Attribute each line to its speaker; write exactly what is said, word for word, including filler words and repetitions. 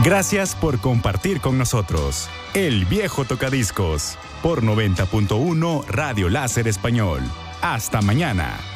Speaker 1: Gracias por compartir con nosotros El Viejo Tocadiscos por noventa punto uno Radio Láser Español. Hasta mañana.